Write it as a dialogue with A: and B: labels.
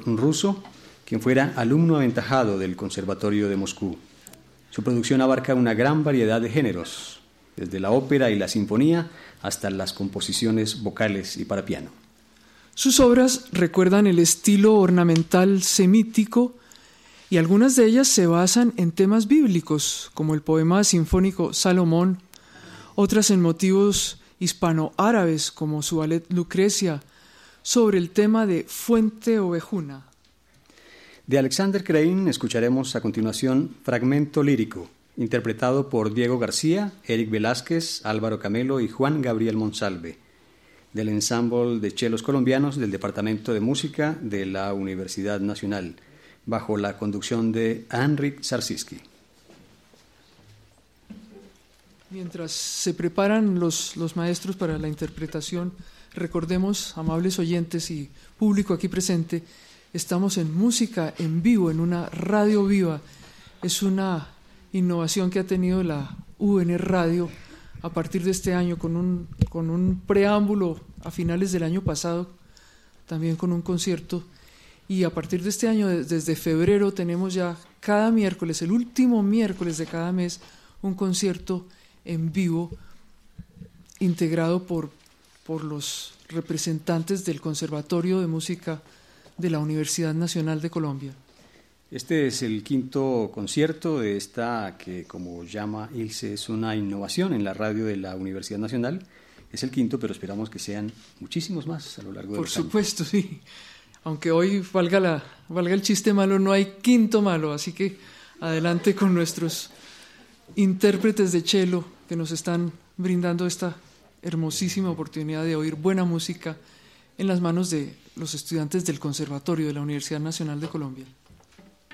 A: ruso, quien fuera alumno aventajado del Conservatorio de Moscú. Su producción abarca una gran variedad de géneros, desde la ópera y la sinfonía hasta las composiciones vocales y para piano.
B: Sus obras recuerdan el estilo ornamental semítico y algunas de ellas se basan en temas bíblicos, como el poema sinfónico Salomón, otras en motivos hispano-árabes, como su ballet Lucrecia, sobre el tema de Fuente Ovejuna.
A: De Alexander Krein escucharemos a continuación Fragmento lírico, interpretado por Diego García, Eric Velázquez, Álvaro Camelo y Juan Gabriel Monsalve, del Ensamble de Chelos Colombianos del Departamento de Música de la Universidad Nacional, bajo la conducción de Henryk Sarsiski.
B: Mientras se preparan los maestros para la interpretación, recordemos, amables oyentes y público aquí presente, estamos en música en vivo, en una radio viva. Es una innovación que ha tenido la UN Radio a partir de este año, con un preámbulo a finales del año pasado, también con un concierto. Y a partir de este año, desde febrero, tenemos ya cada miércoles, el último miércoles de cada mes, un concierto en vivo integrado por los representantes del Conservatorio de Música de la Universidad Nacional de Colombia.
A: Este es el quinto concierto de esta que, como llama Ilse, es una innovación en la radio de la Universidad Nacional. Es el quinto, pero esperamos que sean muchísimos más a lo largo de los años.
B: Por supuesto, sí. Aunque hoy valga el chiste malo, no hay quinto malo, así que adelante con nuestros intérpretes de cello que nos están brindando esta hermosísima oportunidad de oír buena música en las manos de los estudiantes del Conservatorio de la Universidad Nacional de Colombia.